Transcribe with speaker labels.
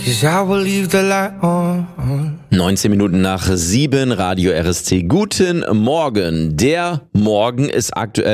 Speaker 1: 'cause I will leave the light on.
Speaker 2: 19 Minuten nach 7, Radio RSC. Guten Morgen. Der Morgen ist aktuell